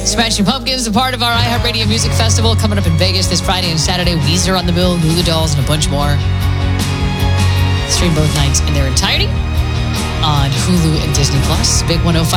Smashing Pumpkins, a part of our iHeartRadio Music Festival coming up in Vegas this Friday and Saturday. Weezer on the bill, Goo Goo Dolls, and a bunch more. Stream both nights in their entirety on Hulu and Disney+. Big 105.